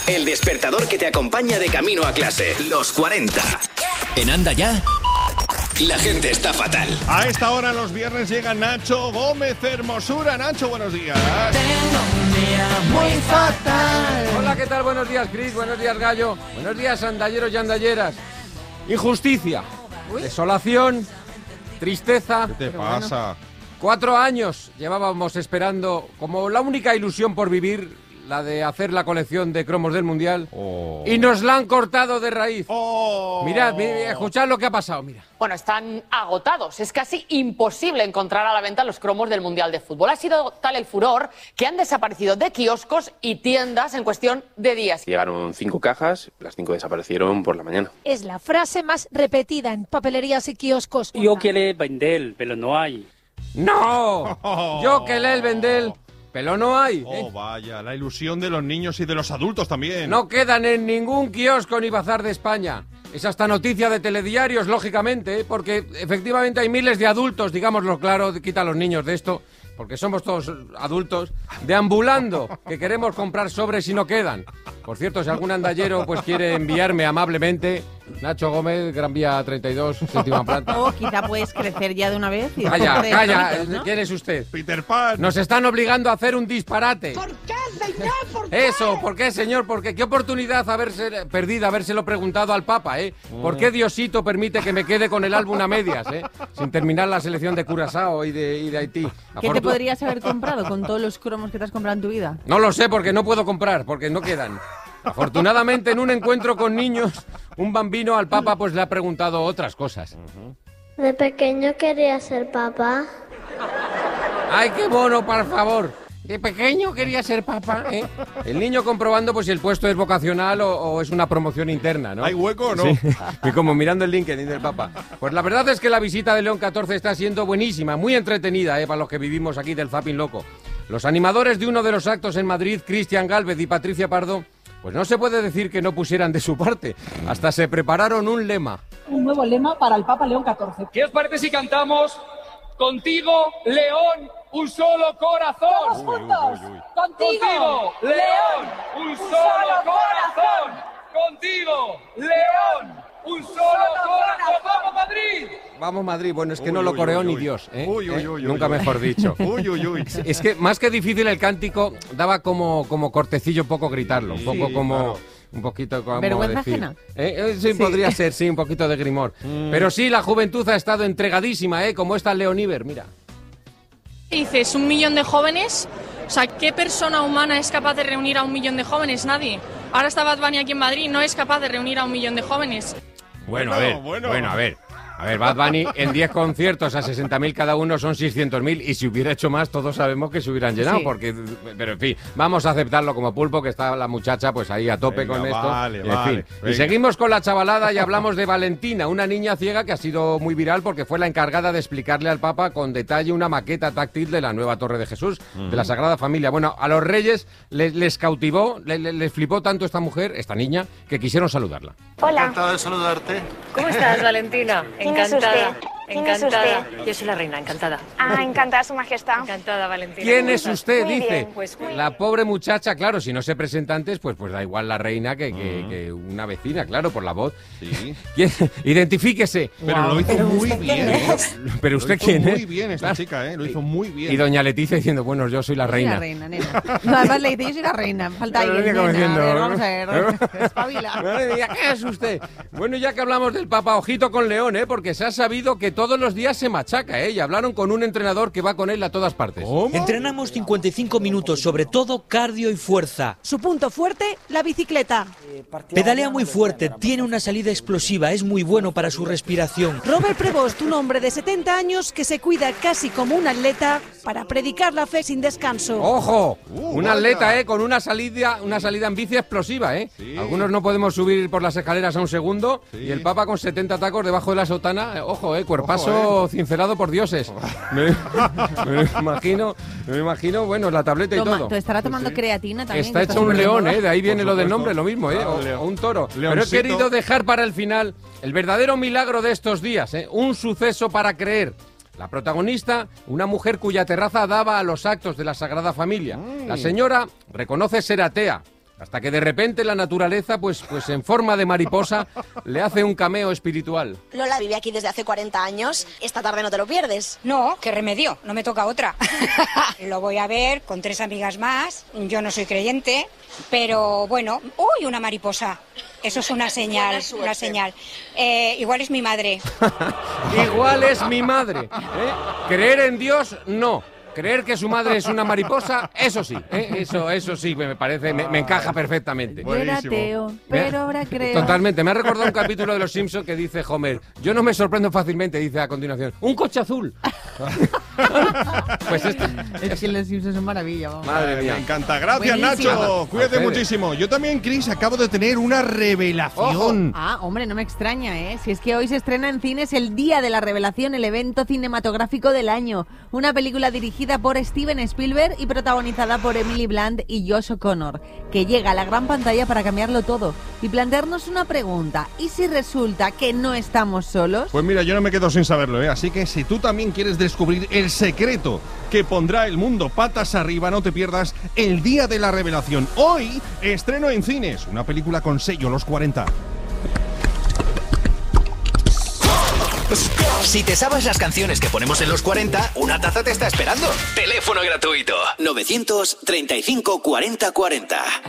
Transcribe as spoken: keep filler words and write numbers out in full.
El despertador que te acompaña de camino a clase. Los cuarenta. En Anda Ya, la gente está fatal. A esta hora los viernes llega Nacho Gómez Hermosura. Nacho, buenos días. Tengo un día muy fatal. Hola, ¿qué tal? Buenos días, Cris. Buenos días, Gallo. Buenos días, andalleros y andalleras. Injusticia, Uy. desolación, tristeza. ¿Qué te pasa? Cuatro años llevábamos esperando, como la única ilusión por vivir, la de hacer la colección de cromos del Mundial, oh. y nos la han cortado de raíz. Oh. Mirad, mirad, escuchad lo que ha pasado, mira. Bueno, están agotados. Es casi imposible encontrar a la venta los cromos del Mundial de Fútbol. Ha sido tal el furor que han desaparecido de kioscos y tiendas en cuestión de días. Llegaron cinco cajas, las cinco desaparecieron por la mañana. Es la frase más repetida en papelerías y kioscos. Yo quiero vender, pero no hay. ¡No! Oh. Yo que le el vendel, pero no hay. Oh, ¿eh? Vaya, la ilusión de los niños y de los adultos también. No quedan en ningún kiosco ni bazar de España. Es hasta noticia de telediarios, lógicamente, ¿eh? Porque efectivamente hay miles de adultos, digámoslo claro, quita a los niños de esto, porque somos todos adultos, deambulando, que queremos comprar sobres y no quedan. Por cierto, si algún andallero pues quiere enviarme amablemente, Nacho Gómez, Gran Vía treinta y dos, séptima planta. O quizá puedes crecer ya de una vez. Y calla, de calla, créditos, ¿no? ¿Quién es usted? Peter Pan. Nos están obligando a hacer un disparate. ¿Por qué, señor? ¿Por qué? Eso, ¿por qué, señor? Porque qué oportunidad haberse perdida, habérselo preguntado al Papa, ¿eh? ¿Por qué Diosito permite que me quede con el álbum a medias, eh? Sin terminar la selección de Curazao y de, y de Haití. ¿Qué Afortun- te podrías haber comprado con todos los cromos que te has comprado en tu vida? No lo sé, porque no puedo comprar, porque no quedan. Afortunadamente, en un encuentro con niños, un bambino al Papa pues le ha preguntado otras cosas. De pequeño quería ser papá. ¡Ay, qué mono, por favor! De pequeño quería ser papá, ¿eh? El niño comprobando pues si el puesto es vocacional o, o es una promoción interna, ¿no? ¿Hay hueco o no? Sí. Y como mirando el LinkedIn del Papa. Pues la verdad es que la visita de León catorce está siendo buenísima, muy entretenida, ¿eh? Para los que vivimos aquí del zapping loco. Los animadores de uno de los actos en Madrid, Cristian Gálvez y Patricia Pardo, pues no se puede decir que no pusieran de su parte. Hasta se prepararon un lema. Un nuevo lema para el Papa León catorce. ¿Qué os parece si cantamos Contigo, León, un solo corazón? ¡Todos juntos! Uy, uy, uy. ¡Contigo, Contigo, León, un solo corazón! ¡Contigo, León, un solo corazón! ¡Vamos, Madrid! Vamos, Madrid. Bueno, es que uy, no lo uy, coreó uy, ni uy. Dios, ¿eh? Uy, uy, ¿Eh? uy, Nunca uy, mejor dicho. Uy, uy, uy. Es que más que difícil el cántico, daba como, como cortecillo un poco gritarlo, un poco Sí, como... claro. Un poquito como ¿Vergüenza decir. ajena? ¿Eh? Eh, sí, sí, podría ser, sí, un poquito de grimor. Mm. Pero sí, la juventud ha estado entregadísima, ¿eh? Como esta Leoniver, mira. Dices, un millón de jóvenes, o sea, ¿qué persona humana es capaz de reunir a un millón de jóvenes? Nadie. Ahora está Bad Bunny aquí en Madrid, no es capaz de reunir a un millón de jóvenes. Bueno, a ver, bueno, bueno a ver. A ver, Bad Bunny en diez conciertos a sesenta mil cada uno son seiscientos mil y si hubiera hecho más todos sabemos que se hubieran llenado, sí. porque, pero en fin, vamos a aceptarlo como pulpo, que está la muchacha pues ahí a tope venga, con esto. Vale, en vale, fin. Y seguimos con la chavalada y hablamos de Valentina, una niña ciega que ha sido muy viral porque fue la encargada de explicarle al Papa con detalle una maqueta táctil de la nueva Torre de Jesús, uh-huh. de la Sagrada Familia. Bueno, a los reyes les, les cautivó, les, les flipó tanto esta mujer, esta niña, que quisieron saludarla. Hola. Encantado de saludarte. ¿Cómo estás, Valentina? ¿Quién encantada. Es usted? ¿Quién encantada. es usted? Yo soy la reina, encantada. Ah, encantada, su majestad. Encantada, Valentina. ¿Quién es usted? Muy dice. bien, pues, muy la pobre muchacha, claro, si no se presenta antes, pues, pues da igual la reina que, que, uh-huh. que una vecina, claro, por la voz. Sí. Identifíquese. Pero wow. lo hizo ¿Pero muy usted bien. quién ¿eh? es? Pero usted lo hizo quién muy es. Muy bien esta chica, ¿eh? Lo hizo muy bien. Y doña Leticia diciendo, bueno, yo soy la Soy reina. la reina, nena. No, además le dice, yo soy la reina. Falta Pero alguien, como nena. diciendo, A ver, vamos a ver. Espabila. Madre mía, ¿qué es usted? Bueno, ya que hablamos del Papa, ojito con León, ¿eh? Porque se ha sabido que todos los días se machaca, ¿eh? Y hablaron con un entrenador que va con él a todas partes. ¿Cómo? Entrenamos cincuenta y cinco minutos, sobre todo cardio y fuerza. Su punto fuerte, la bicicleta. Pedalea muy fuerte, tiene una salida explosiva, es muy bueno para su respiración. Robert Prevost, un hombre de setenta años que se cuida casi como un atleta para predicar la fe sin descanso. ¡Ojo! Uh, un atleta, ¿eh? Con una salida, una salida en bici explosiva, ¿eh? Sí. Algunos no podemos subir por las escaleras a un segundo sí. y el Papa con setenta tacos debajo de la sotana. Eh, ojo, ¿eh? Cuerpazo ojo, eh. cincelado por dioses. Me, me imagino, me imagino, bueno, la tableta Toma, y todo. Te estará tomando creatina también. Está hecho un león, ¿eh? De ahí viene lo del nombre, lo mismo, ¿eh? O, o un toro. Leoncito. Pero he querido dejar para el final el verdadero milagro de estos días, ¿eh? Un suceso para creer. La protagonista, una mujer cuya terraza daba a los actos de la Sagrada Familia. Mm. La señora reconoce ser atea. Hasta que de repente la naturaleza, pues, pues en forma de mariposa, le hace un cameo espiritual. Lola vive aquí desde hace cuarenta años. Esta tarde no te lo pierdes. No, qué remedio, no me toca otra. Lo voy a ver con tres amigas más. Yo no soy creyente, pero bueno, uy, una mariposa. Eso es una señal, una señal. Eh, igual es mi madre. Igual es mi madre. ¿eh? Creer en Dios, no. Creer que su madre es una mariposa, eso sí, ¿eh? eso, eso sí, me parece, me, me encaja perfectamente. Yo era ateo, pero ahora creo. Totalmente, me ha recordado un capítulo de Los Simpsons que dice Homer, yo no me sorprendo fácilmente, dice a continuación, un coche azul. Pues esto. Es que Los Simpsons son maravilla, vamos. Madre mía, me encanta. Gracias, Buenísimo. Nacho. Cuídate muchísimo. Yo también, Chris, acabo de tener una revelación. Ah, hombre, no me extraña, ¿eh? Si es que hoy se estrena en cines el Día de la Revelación, el evento cinematográfico del año. Una película dirigida por Steven Spielberg y protagonizada por Emily Blunt y Josh O'Connor, que llega a la gran pantalla para cambiarlo todo y plantearnos una pregunta. ¿Y si resulta que no estamos solos? Pues mira, yo no me quedo sin saberlo, ¿eh? Así que si tú también quieres descubrir el secreto que pondrá el mundo patas arriba, no te pierdas el Día de la Revelación. Hoy estreno en cines una película con sello Los cuarenta. Si te sabes las canciones que ponemos en Los cuarenta, una taza te está esperando. Teléfono gratuito. novecientos treinta y cinco cuarenta cuarenta.